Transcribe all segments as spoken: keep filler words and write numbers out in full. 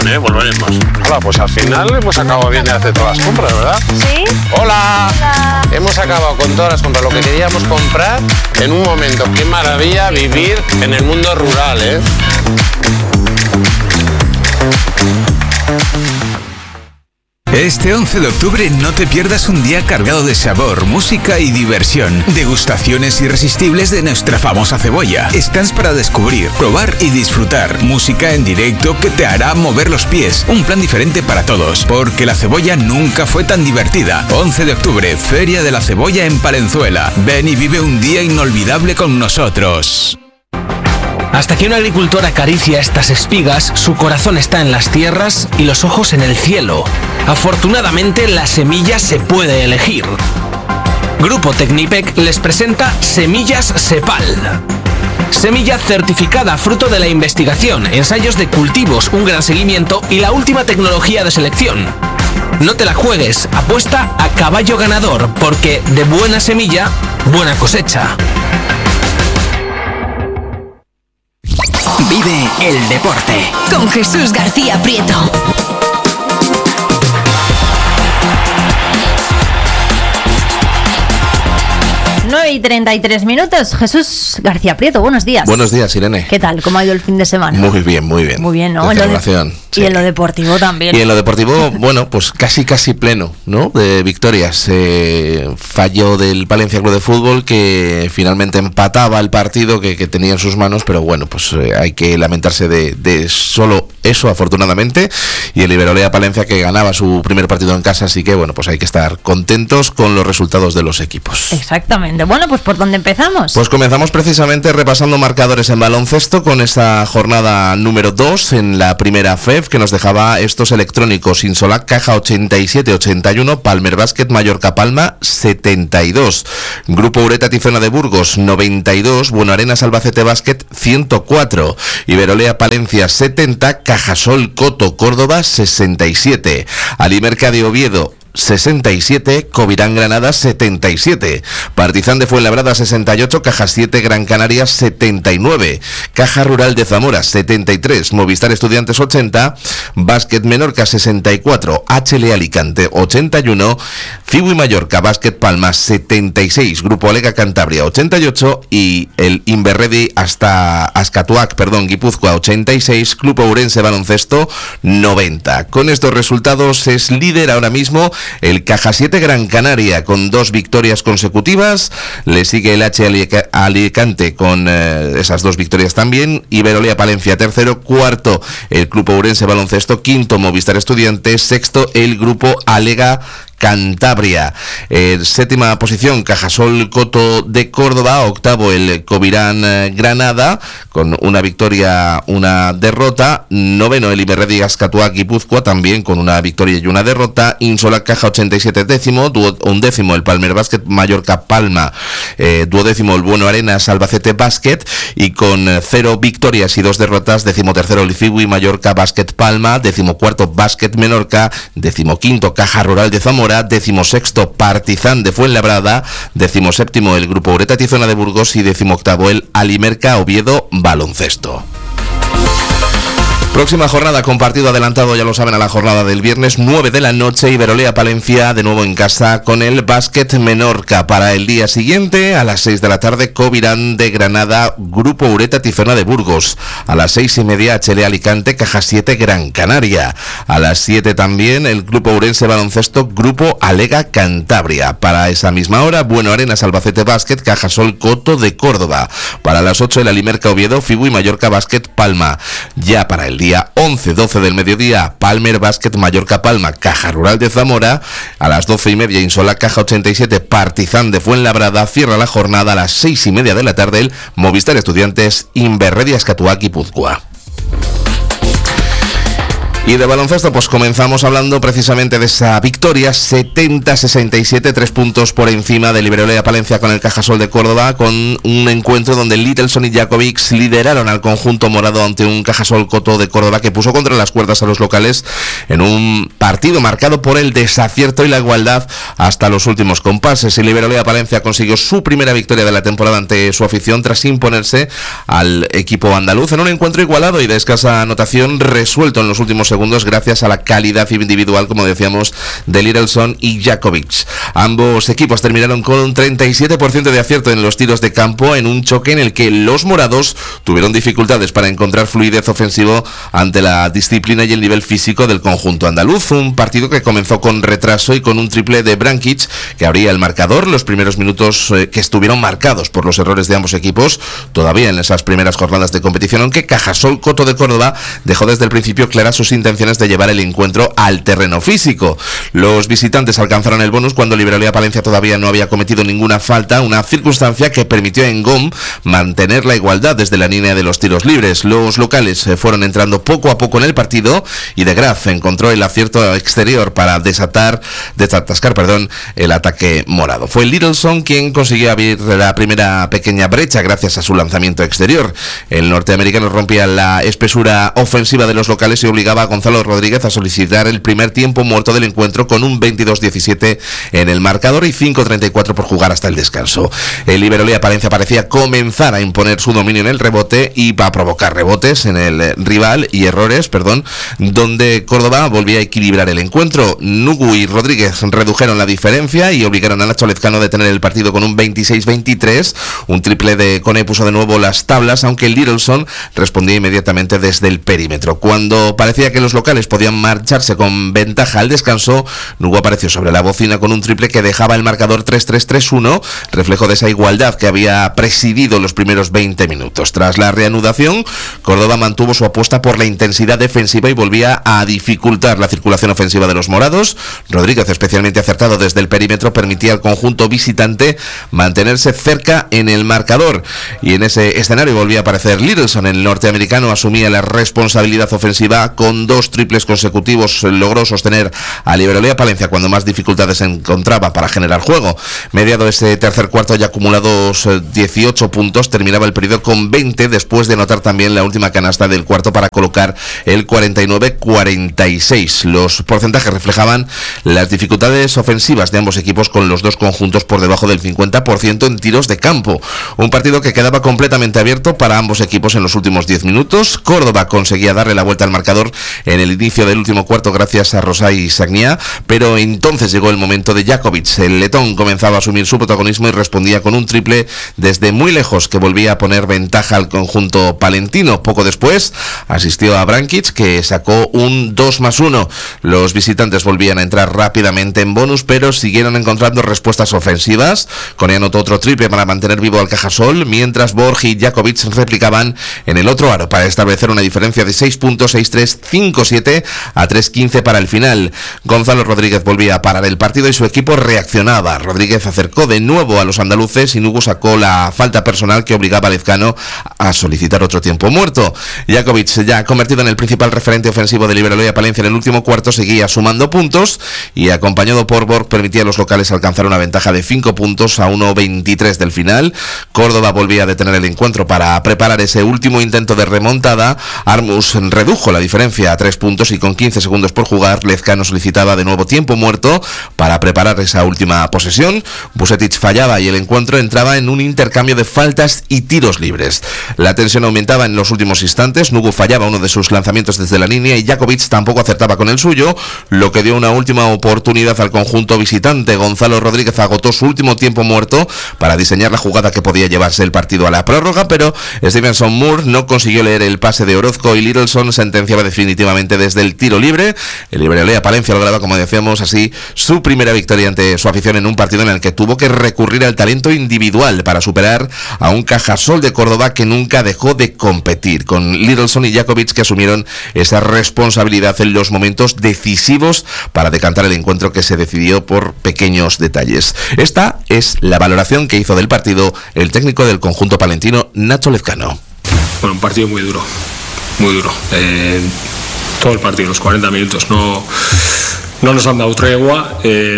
ocasión, ¿eh? Volveremos. Hola, pues al final hemos acabado bien de hacer todas las compras, ¿verdad? ¿Sí? Hola. Hola. Hemos acabado con todas las compras, lo que queríamos comprar en un momento. Qué maravilla vivir en el mundo rural, ¿eh? Este once de octubre no te pierdas un día cargado de sabor, música y diversión. Degustaciones irresistibles de nuestra famosa cebolla. Stands para descubrir, probar y disfrutar. Música en directo que te hará mover los pies. Un plan diferente para todos, porque la cebolla nunca fue tan divertida. once de octubre, Feria de la Cebolla en Palenzuela. Ven y vive un día inolvidable con nosotros. Hasta que un agricultor acaricia estas espigas, su corazón está en las tierras y los ojos en el cielo. Afortunadamente, la semilla se puede elegir. Grupo Tecnipec les presenta Semillas Sepal. Semilla certificada, fruto de la investigación, ensayos de cultivos, un gran seguimiento y la última tecnología de selección. No te la juegues, apuesta a caballo ganador, porque de buena semilla, buena cosecha. Vive el deporte con Jesús García Prieto. nueve y treinta y tres minutos. Jesús García Prieto, buenos días. Buenos días, Irene. ¿Qué tal? ¿Cómo ha ido el fin de semana? Muy bien, muy bien. Muy bien, ¿no? De En lo de- celebración, Y sí. en lo deportivo también. Y en lo deportivo, bueno, pues casi casi pleno, ¿no? De victorias. Eh, fallo del Palencia Club de Fútbol, que finalmente empataba el partido que, que tenía en sus manos, pero bueno, pues eh, hay que lamentarse de, de solo eso, afortunadamente. Y el Iberolea Palencia, que ganaba su primer partido en casa, así que bueno, pues hay que estar contentos con los resultados de los equipos. Exactamente. Bueno, pues ¿por dónde empezamos? Pues comenzamos precisamente repasando marcadores en baloncesto con esta jornada número dos en la primera F E F, que nos dejaba estos electrónicos: Insolac Caja ochenta y siete ochenta y uno, Palmer Basket Mallorca Palma setenta y dos, Grupo Ureta Tifona de Burgos noventa y dos, Bueno Arenas Albacete Basket ciento cuatro, Iberolea Palencia setenta, Cajasol Coto Córdoba sesenta y siete, Alimerca de Oviedo sesenta y siete, Covirán Granada setenta y siete, Partizan de Fuenlabrada sesenta y ocho, Caja siete Gran Canaria setenta y nueve, Caja Rural de Zamora setenta y tres, Movistar Estudiantes ochenta, Básquet Menorca sesenta y cuatro, H L Alicante ochenta y uno, Fibu y Mallorca Básquet Palma setenta y seis, Grupo Alega Cantabria ochenta y ocho y el Inverredi hasta Azcatuac, perdón, Guipúzcoa ochenta y seis, Club Ourense Baloncesto noventa. Con estos resultados es líder ahora mismo el Caja siete Gran Canaria con dos victorias consecutivas, le sigue el H Alicante con eh, esas dos victorias también, Iberolea Palencia tercero, cuarto el Club Ourense Baloncesto, quinto Movistar Estudiantes, sexto el Grupo Alega Cantabria. Eh, séptima posición Cajasol Coto de Córdoba, octavo el Covirán eh, Granada con una victoria, una derrota, noveno el Iberredi Azcatuac Guipúzcoa también con una victoria y una derrota, Insolac Caja ochenta y siete décimo, duo, undécimo el Palmer Basket Mallorca Palma, eh, duodécimo el Bueno Arenas Albacete Basket y con eh, cero victorias y dos derrotas, decimotercero el Fibu Mallorca Basket Palma, decimocuarto Basket Menorca, decimoquinto Caja Rural de Zamora, decimosexto Partizan de Fuenlabrada, decimoséptimo el Grupo Ureta Tizona de Burgos y decimoctavo el Alimerca Oviedo Baloncesto. Próxima jornada con partido adelantado, ya lo saben, a la jornada del viernes, nueve de la noche, Iberolea Palencia de nuevo en casa con el Básquet Menorca. Para el día siguiente, a las seis de la tarde, Covirán de Granada, Grupo Ureta Tifona de Burgos. A las seis y media, H L Alicante, Caja siete Gran Canaria. A las siete también, el Grupo Ourense Baloncesto, Grupo Alega Cantabria. Para esa misma hora, Bueno Arenas Albacete Basket, Cajasol Coto de Córdoba. Para las ocho, el Alimerca Oviedo, Fibu y Mallorca Basket Palma. Ya para el día Día once doce del mediodía, Palmer Basket Mallorca Palma, Caja Rural de Zamora. A las doce y media, Insolac Caja ochenta y siete, Partizan de Fuenlabrada. Cierra la jornada a las seis y media de la tarde el Movistar Estudiantes Inverredi Azcatuac Guipúzcoa. Y de baloncesto, pues comenzamos hablando precisamente de esa victoria setenta sesenta y siete, tres puntos por encima del Iberolea Palencia con el Cajasol de Córdoba, con un encuentro donde Littleson y Jakovics lideraron al conjunto morado ante un Cajasol Coto de Córdoba que puso contra las cuerdas a los locales en un partido marcado por el desacierto y la igualdad hasta los últimos compases. El Iberolea Palencia consiguió su primera victoria de la temporada ante su afición tras imponerse al equipo andaluz en un encuentro igualado y de escasa anotación, resuelto en los últimos segundos segundos gracias a la calidad individual, como decíamos, de Littleston y Jakovic. Ambos equipos terminaron con un treinta y siete por ciento de acierto en los tiros de campo en un choque en el que los morados tuvieron dificultades para encontrar fluidez ofensivo ante la disciplina y el nivel físico del conjunto andaluz. Un partido que comenzó con retraso y con un triple de Brankic que abría el marcador. Los primeros minutos eh, que estuvieron marcados por los errores de ambos equipos todavía en esas primeras jornadas de competición, aunque Cajasol Coto de Córdoba dejó desde el principio claras sus intenciones de llevar el encuentro al terreno físico. Los visitantes alcanzaron el bonus cuando Liberolea Palencia todavía no había cometido ninguna falta, una circunstancia que permitió en G O M mantener la igualdad desde la línea de los tiros libres. Los locales eh, fueron entrando poco a poco en el partido y de Graaf encontró el acierto exterior para desatar, desatascar perdón, el ataque morado. Fue Littleston quien consiguió abrir la primera pequeña brecha gracias a su lanzamiento exterior. El norteamericano rompía la espesura ofensiva de los locales y obligaba a Gonzalo Rodríguez a solicitar el primer tiempo muerto del encuentro con un veintidós diecisiete en el marcador y cinco treinta y cuatro por jugar hasta el descanso. El Liberolea Palencia parecía comenzar a imponer su dominio en el rebote y va a provocar rebotes en el rival y errores, perdón, donde Córdoba volvía a equilibrar el encuentro. Nugu y Rodríguez redujeron la diferencia y obligaron a Nacho Lezcano a detener el partido con un veintiséis veintitrés. Un triple de Cone puso de nuevo las tablas, aunque Littleston respondía inmediatamente desde el perímetro. Cuando parecía que los locales podían marcharse con ventaja al descanso, Nugu apareció sobre la bocina con un triple que dejaba el marcador tres tres tres uno, reflejo de esa igualdad que había presidido los primeros veinte minutos. Tras la reanudación, Córdoba mantuvo su apuesta por la intensidad defensiva y volvía a dificultar la circulación ofensiva de los morados. Rodríguez, especialmente acertado desde el perímetro, permitía al conjunto visitante mantenerse cerca en el marcador, y en ese escenario volvía a aparecer Littleston. El norteamericano asumía la responsabilidad ofensiva con dos triples consecutivos. Logró sostener a Liberolea Palencia cuando más dificultades encontraba para generar juego. Mediado ese tercer cuarto, ya acumulados dieciocho puntos, terminaba el periodo con veinte después de anotar también la última canasta del cuarto para colocar el cuarenta y nueve cuarenta y seis. Los porcentajes reflejaban las dificultades ofensivas de ambos equipos, con los dos conjuntos por debajo del cincuenta por ciento en tiros de campo. Un partido que quedaba completamente abierto para ambos equipos en los últimos diez minutos. Córdoba conseguía darle la vuelta al marcador en el inicio del último cuarto gracias a Rosay y Sagnia, pero entonces llegó el momento de Jakovic. El letón comenzaba a asumir su protagonismo y respondía con un triple desde muy lejos que volvía a poner ventaja al conjunto palentino. Poco después asistió a Brankic, que sacó un dos más uno. Los visitantes volvían a entrar rápidamente en bonus, pero siguieron encontrando respuestas ofensivas. Cone anotó otro triple para mantener vivo al Cajasol, mientras Borgi y Jakovic replicaban en el otro aro para establecer una diferencia de seis puntos, seis tres, cinco siete a tres quince para el final. Gonzalo Rodríguez volvía a parar el partido y su equipo reaccionaba. Rodríguez acercó de nuevo a los andaluces y Nugu sacó la falta personal que obligaba a Lezcano a solicitar otro tiempo muerto. Jakovic, ya convertido en el principal referente ofensivo de Liberolea Palencia en el último cuarto, seguía sumando puntos y, acompañado por Borg, permitía a los locales alcanzar una ventaja de cinco puntos a uno veintitrés del final. Córdoba volvía a detener el encuentro para preparar ese último intento de remontada. Armus redujo la diferencia a tres puntos y con quince segundos por jugar, Lezcano solicitaba de nuevo tiempo muerto para preparar esa última posesión. Vucetic fallaba y el encuentro entraba en un intercambio de faltas y tiros libres. La tensión aumentaba en los últimos instantes. Nugu fallaba uno de sus lanzamientos desde la línea y Jakovic tampoco acertaba con el suyo, lo que dio una última oportunidad al conjunto visitante. Gonzalo Rodríguez agotó su último tiempo muerto para diseñar la jugada que podía llevarse el partido a la prórroga, pero Stevenson Moore no consiguió leer el pase de Orozco y Littleston sentenciaba definitivamente desde el tiro libre. El Liberolea Palencia lograba, como decíamos así, su primera victoria ante su afición en un partido en el que tuvo que recurrir al talento individual para superar a un Cajasol de Córdoba que nunca dejó de competir, con Littleston y Jakovic que asumieron esa responsabilidad en los momentos decisivos para decantar el encuentro, que se decidió por pequeños detalles. Esta es la valoración que hizo del partido el técnico del conjunto palentino, Nacho Lezcano. Bueno, un partido muy duro, muy duro. Eh, todo el partido, los cuarenta minutos, no, no nos han dado tregua. Eh,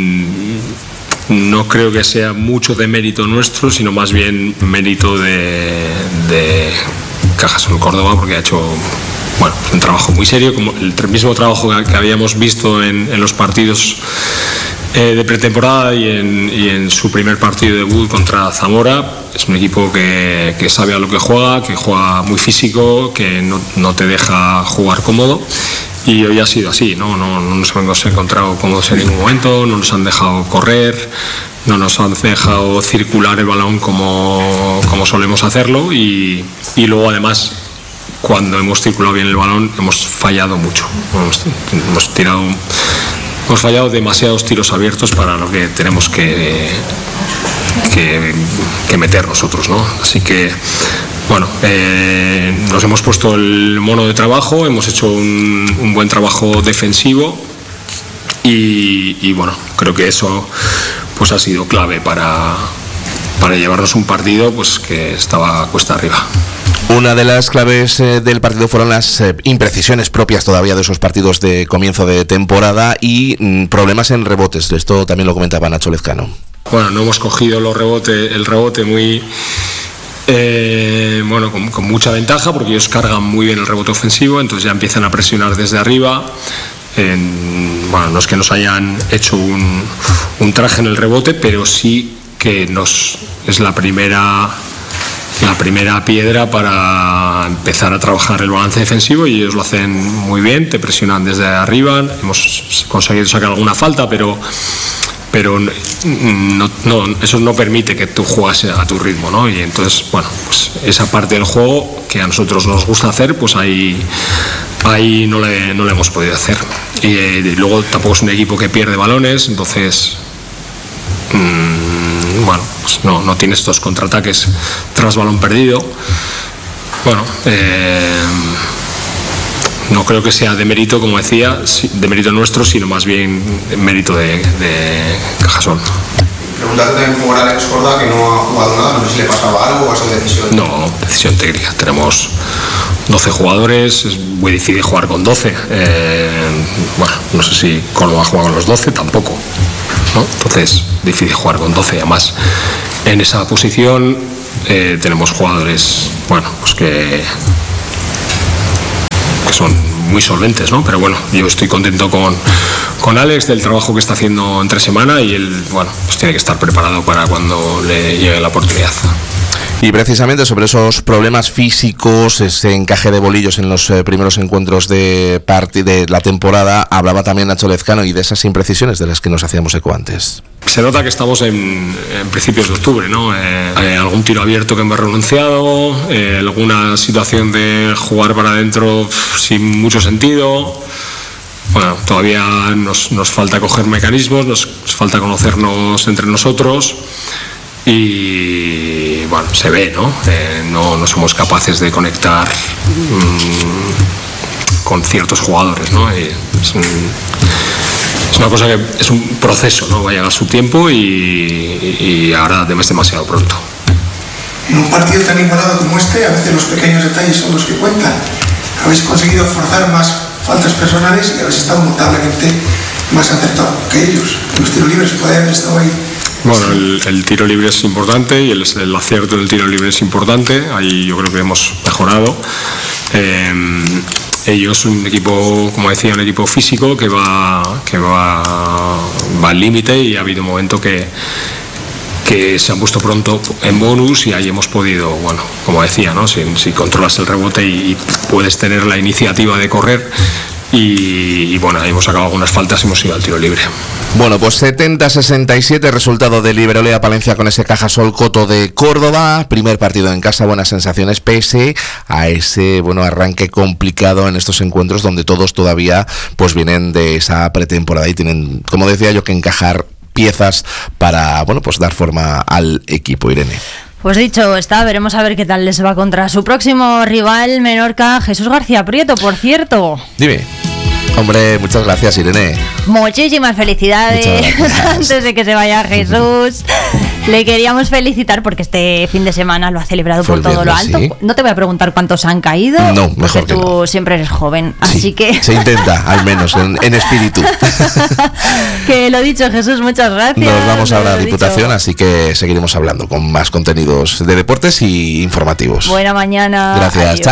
no creo que sea mucho de mérito nuestro, sino más bien mérito de, de Cajasol Córdoba, porque ha hecho, bueno, un trabajo muy serio, como el mismo trabajo que habíamos visto en, en los partidos eh, de pretemporada y en, y en su primer partido de debut contra Zamora. Es un equipo que, que sabe a lo que juega, que juega muy físico, que no, no te deja jugar cómodo y hoy ha sido así, ¿no? No, no nos hemos encontrado cómodos en ningún momento, no nos han dejado correr, no nos han dejado circular el balón como, como solemos hacerlo, y, y luego además cuando hemos circulado bien el balón hemos fallado mucho, hemos, hemos tirado hemos fallado demasiados tiros abiertos para lo que tenemos que, que, que meter nosotros, ¿no? Así que bueno, eh, nos hemos puesto el mono de trabajo, hemos hecho un, un buen trabajo defensivo y, y bueno, creo que eso pues ha sido clave para, para llevarnos un partido pues que estaba cuesta arriba. Una de las claves eh, del partido fueron las eh, imprecisiones propias todavía de esos partidos de comienzo de temporada y mm, problemas en rebotes. Esto también lo comentaba Nacho Lezcano. Bueno, no hemos cogido los rebotes, el rebote muy... Eh, bueno, con, con mucha ventaja porque ellos cargan muy bien el rebote ofensivo, entonces ya empiezan a presionar desde arriba. En, bueno, no es que nos hayan hecho un, un traje en el rebote, pero sí que nos es la primera la primera piedra para empezar a trabajar el balance defensivo, y ellos lo hacen muy bien, te presionan desde arriba. Hemos conseguido sacar alguna falta, pero pero no, no, eso no permite que tú juegues a tu ritmo, ¿no? Y entonces, bueno, pues esa parte del juego que a nosotros nos gusta hacer, pues ahí, ahí no, le, no le hemos podido hacer. Y, y luego tampoco es un equipo que pierde balones, entonces, mmm, bueno, pues no, no tiene estos contraataques tras balón perdido. Bueno, eh, no creo que sea de mérito, como decía, de mérito nuestro, sino más bien de mérito de, de Cajasol. Preguntarte también por Alex Corda, que no ha jugado nada, no sé si le pasaba algo o ha sido decisión. No, decisión técnica. Tenemos doce jugadores, es muy difícil jugar con doce. Eh, bueno, no sé si Córdoba ha jugado con los doce, tampoco, ¿no? Entonces, difícil jugar con doce. Además, en esa posición eh, tenemos jugadores, bueno, pues que... que son muy solventes, ¿no? Pero bueno, yo estoy contento con, con Alex del trabajo que está haciendo entre semana, y él, bueno, pues tiene que estar preparado para cuando le llegue la oportunidad. Y precisamente sobre esos problemas físicos, ese encaje de bolillos en los eh, primeros encuentros de, part- de la temporada, hablaba también Nacho Lezcano, y de esas imprecisiones de las que nos hacíamos eco antes. Se nota que estamos en, en principios de octubre, ¿no? Eh, hay algún tiro abierto que hemos renunciado, eh, alguna situación de jugar para adentro sin mucho sentido. Bueno, todavía nos, nos falta coger mecanismos, nos, nos falta conocernos entre nosotros. Y bueno, se ve, ¿no? Eh, no, no somos capaces de conectar mmm, con ciertos jugadores, ¿no? Y es, un, es una cosa que es un proceso, ¿no? Va a llegar su tiempo y, y ahora es demasiado pronto. En un partido tan igualado como este, a veces los pequeños detalles son los que cuentan. Habéis conseguido forzar más faltas personales y habéis estado notablemente más acertados que ellos. Los tiros libres pueden haber estado ahí. Bueno, el, el tiro libre es importante, y el, el acierto del tiro libre es importante. Ahí yo creo que hemos mejorado. Eh, ellos son un equipo, como decía, un equipo físico que va, que va, va al límite, y ha habido un momento que, que se han puesto pronto en bonus, y ahí hemos podido, bueno, como decía, ¿no? Si, si controlas el rebote y, y puedes tener la iniciativa de correr. Y, y bueno, ahí hemos sacado algunas faltas y hemos ido al tiro libre. Bueno, pues setenta a sesenta y siete, resultado de Liberolea Palencia con ese Cajasol Coto de Córdoba. Primer partido en casa, buenas sensaciones pese a ese bueno arranque complicado en estos encuentros donde todos todavía pues vienen de esa pretemporada y tienen, como decía yo, que encajar piezas para bueno pues dar forma al equipo. Irene. Pues dicho está, veremos a ver qué tal les va contra su próximo rival, Menorca. Jesús García Prieto, por cierto. Dime. Hombre, muchas gracias, Irene. Muchísimas felicidades. Antes de que se vaya Jesús, le queríamos felicitar porque este fin de semana lo ha celebrado Fue por todo viernes, lo alto. ¿Sí? No te voy a preguntar cuántos han caído, no, mejor porque tú no. siempre eres joven, sí, así que... Se intenta, al menos, en, en espíritu. Que lo dicho, Jesús, muchas gracias. Nos vamos ahora a Diputación, dicho. Así que seguiremos hablando con más contenidos de deportes y informativos. Buena mañana. Gracias, Adiós. chao.